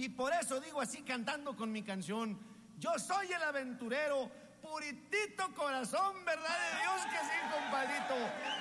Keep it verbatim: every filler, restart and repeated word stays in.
Y por eso digo así cantando con mi canción: yo soy el aventurero, puritito corazón, verdad de Dios que sí, compadrito.